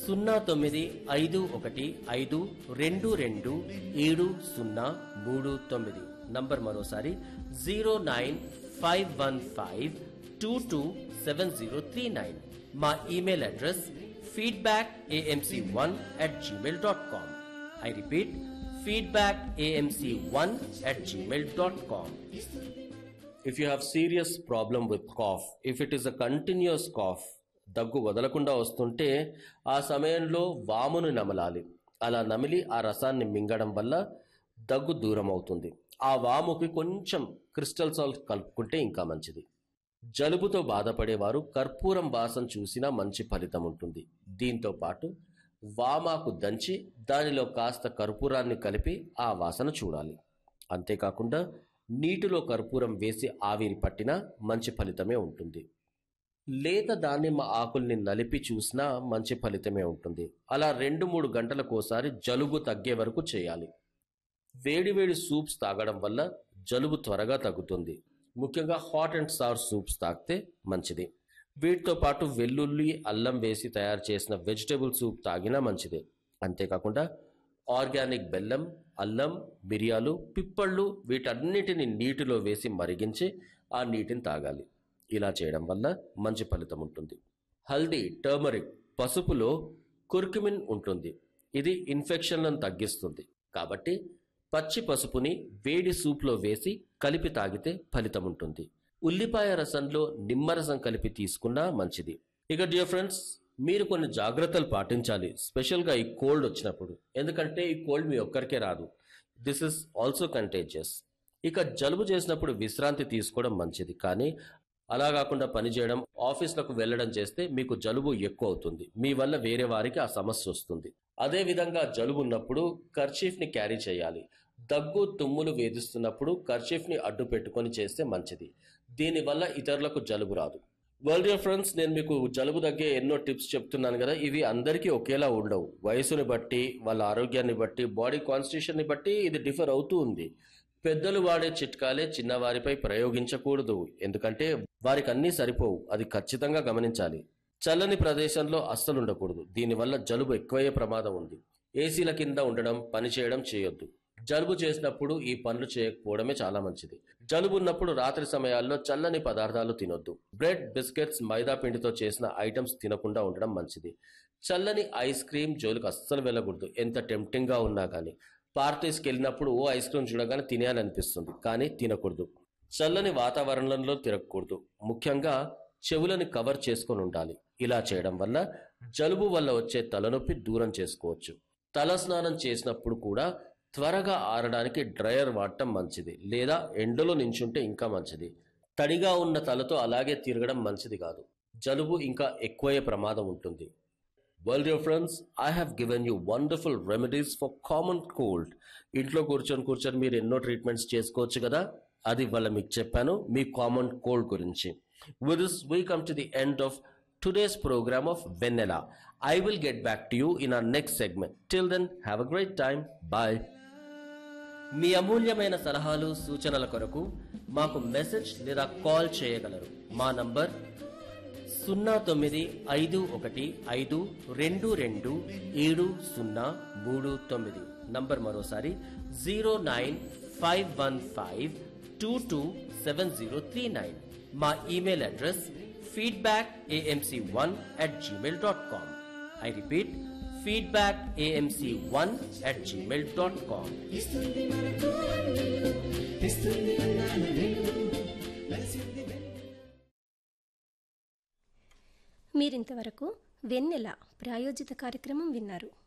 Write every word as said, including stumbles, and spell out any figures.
సున్నా తొమ్మిది ఐదు ఒకటి ఐదు రెండు రెండు ఏడు సున్నా మూడు తొమ్మిది. నంబర్ మరోసారి zero nine five one five two two seven zero three nine. మా email address feedback AMC one at Gmail dot com. I repeat, feedback a m c one at gmail dot com. If you have serious problem with cough, if it is a continuous cough, దగ్గు వదలకుండా వస్తుంటే ఆ సమయంలో వామును నమలాలి. అలా నమిలి ఆ రసాన్ని మింగడం వల్ల దగ్గు దూరం అవుతుంది. ఆ వాముకి కొంచెం క్రిస్టల్ సాల్ట్ కలుపుకుంటే ఇంకా మంచిది. జలుబుతో బాధపడేవారు కర్పూరం వాసన చూసినా మంచి ఫలితం ఉంటుంది. దీంతో పాటు వామాకు దంచి దానిలో కాస్త కర్పూరాన్ని కలిపి ఆ వాసన చూడాలి. అంతేకాకుండా నీటిలో కర్పూరం వేసి ఆవిరి పట్టినా మంచి ఫలితమే ఉంటుంది. లేత దానిమ్మ ఆకుల్ని నలిపి చూసినా మంచి ఫలితమే ఉంటుంది. అలా రెండు మూడు గంటలకోసారి జలుబు తగ్గే వరకు చేయాలి. వేడివేడి సూప్స్ తాగడం వల్ల జలుబు త్వరగా తగ్గుతుంది. ముఖ్యంగా హాట్ అండ్ సవర్ సూప్స్ తాగితే మంచిది. వీటితో పాటు వెల్లుల్లి, అల్లం వేసి తయారు చేసిన వెజిటబుల్ సూప్ తాగినా మంచిదే. అంతేకాకుండా ఆర్గానిక్ బెల్లం, అల్లం, మిరియాలు, పిప్పళ్ళు వీటన్నిటిని నీటిలో వేసి మరిగించి ఆ నీటిని తాగాలి. ఇలా చేయడం వల్ల మంచి ఫలితం ఉంటుంది. హల్దీ, టర్మరిక్, పసుపులో కుర్కుమిన్ ఉంటుంది. ఇది ఇన్ఫెక్షన్లను తగ్గిస్తుంది. కాబట్టి పచ్చి పసుపుని వేడి సూప్లో వేసి కలిపి తాగితే ఫలితం ఉంటుంది. ఉల్లిపాయ రసంలో నిమ్మరసం కలిపి తీసుకున్నా మంచిది. ఇక డియర్ ఫ్రెండ్స్, మీరు కొన్ని జాగ్రత్తలు పాటించాలి, స్పెషల్గా ఈ కోల్డ్ వచ్చినప్పుడు. ఎందుకంటే ఈ కోల్డ్ మీ ఒక్కరికే రాదు. This is also contagious. ఇక జలుబు చేసినప్పుడు విశ్రాంతి తీసుకోవడం మంచిది. కానీ అలా కాకుండా పనిచేయడం, ఆఫీసులకు వెళ్లడం చేస్తే మీకు జలుబు ఎక్కువ అవుతుంది. మీ వల్ల వేరే వారికి ఆ సమస్య వస్తుంది. అదే విధంగా జలుబు ఉన్నప్పుడు కర్చీఫ్ ని క్యారీ చేయాలి. దగ్గు, తుమ్ములు వేధిస్తున్నప్పుడు కర్చీఫ్ ని అడ్డు పెట్టుకొని చేస్తే మంచిది. దీనివల్ల ఇతరులకు జలుబు రాదు. వెల్ డియర్ ఫ్రెండ్స్, నేను మీకు జలుబు తగ్గే ఎన్నో టిప్స్ చెప్తున్నాను కదా. ఇవి అందరికీ ఒకేలా ఉండవు. వయసుని బట్టి, వాళ్ళ ఆరోగ్యాన్ని బట్టి, బాడీ కాన్స్టిట్యూషన్ ని బట్టి ఇది డిఫర్ అవుతూ ఉంది. పెద్దలు వాడే చిట్కాలే చిన్నవారిపై ప్రయోగించకూడదు. ఎందుకంటే వారికి అన్నీ సరిపోవు. అది ఖచ్చితంగా గమనించాలి. చల్లని ప్రదేశంలో అస్సలు ఉండకూడదు. దీనివల్ల జలుబు ఎక్కువయ్యే ప్రమాదం ఉంది. ఏసీల కింద ఉండడం, పని చేయడం చేయొద్దు. జలుబు చేసినప్పుడు ఈ పనులు చేయకపోవడమే చాలా మంచిది. జలుబు ఉన్నప్పుడు రాత్రి సమయాల్లో చల్లని పదార్థాలు తినొద్దు. బ్రెడ్, బిస్కెట్స్, మైదా పిండితో చేసిన ఐటమ్స్ తినకుండా ఉండడం మంచిది. చల్లని ఐస్ క్రీమ్ జోలికి అస్సలు వెళ్ళకూడదు. ఎంత టెంప్టింగ్ గా ఉన్నా కానీ. పార్టీస్కి వెళ్ళినప్పుడు ఓ ఐస్ క్రీమ్ చూడగానే తినేయాలనిపిస్తుంది, కానీ తినకూడదు. చల్లని వాతావరణంలో తిరగకూడదు. ముఖ్యంగా చెవులని కవర్ చేసుకొని ఉండాలి. ఇలా చేయడం వల్ల జలుబు వల్ల వచ్చే తలనొప్పి దూరం చేసుకోవచ్చు. తల స్నానం చేసినప్పుడు కూడా త్వరగా ఆరడానికి డ్రయర్ వాడటం మంచిది. లేదా ఎండలో నించుంటే ఇంకా మంచిది. తడిగా ఉన్న తలతో అలాగే తిరగడం మంచిది కాదు. జలుబు ఇంకా ఎక్కువయ్యే ప్రమాదం ఉంటుంది. Well dear friends, I have given you wonderful remedies for common cold. ఇంట్లో కూర్చొని కూర్చొని మీరు ఎన్నో ట్రీట్మెంట్స్ చేసుకోవచ్చు కదా. అది ఇవాళ మీకు చెప్పాను మీ కామన్ కోల్డ్ గురించి. With this we come to the end of today's program of Vennela. I will get back to you in our next segment. Till then, have a great time. Bye. మీ అమూల్యమైన సలహాలు, సూచనల కొరకు మాకు message లేదా call చేయగలరు. మా number సున్నా తొమ్మిది ఐదు ఒకటి ఐదు రెండు రెండు ఏడు సున్నా మూడు తొమ్మిది. నంబర్ మరోసారి zero nine five one five two two seven zero three nine. మా email address feedback AMC one at Gmail dot com. I repeat, feedback AMC one at Gmail dot com. మీరింతవరకు వెన్నెల ప్రాయోజిత కార్యక్రమం విన్నారు.